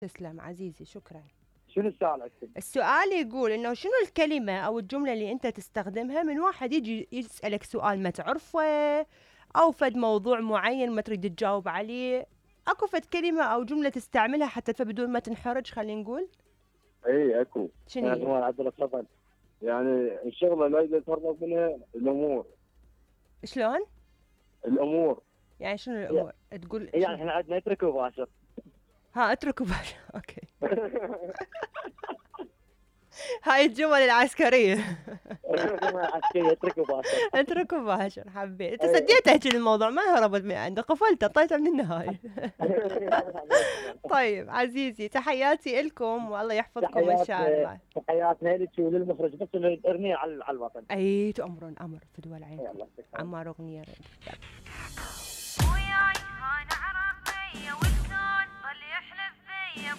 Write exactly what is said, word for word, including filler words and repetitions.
تسلم عزيزي، شكرا. شنو السؤال عندك؟ السؤال يقول انه شنو الكلمة او الجملة اللي انت تستخدمها من واحد يجي يسألك سؤال ما تعرفه، او فد موضوع معين ما تريد تجاوب عليه. اكو فد كلمة او جملة تستعملها حتى بدون ما تنحرج، خلينا نقول. اي اكو. شنو يعني هي؟ هو عبد الصفن، يعني الشغله لا يتفرغ منها الامور. شلون؟ الامور يعني شنو هي الامور تقول يعني شنو؟ احنا عندنا اترك وباشر. ها اتركوا باش اوكي. هاي الجمل العسكرية. عسكري اترك وباشر. اتركوا باشر، حبيت انت اي. سديت تحكي الموضوع ما هربت من عندك، قفلت طيتها من النهاية. طيب عزيزي، تحياتي إلكم والله يحفظكم إن تحيات شاء الله. تحياتنا لك وللمخرج، بس انه ارمي على على الوطن. أي تأمرون أمر في دول عينكم. يلا شكرا. عمار أغنية ريد. وياي هانا عرف بيا وشلون ظل يحلف بيا